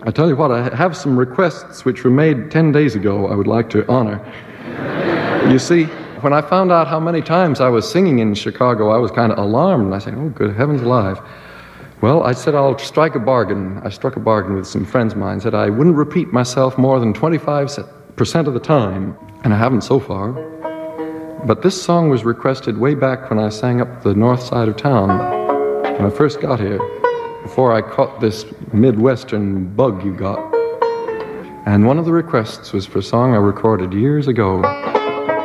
I tell you what, I have some requests which were made 10 days ago I would like to honor. You see, when I found out how many times I was singing in Chicago, I was kind of alarmed. And I said, oh, good heavens alive. Well, I said I'll strike a bargain. I struck a bargain with some friends of mine, said I wouldn't repeat myself more than 25% of the time, and I haven't so far. But this song was requested way back when I sang up the north side of town, when I first got here, before I caught this Midwestern bug you got. And one of the requests was for a song I recorded years ago.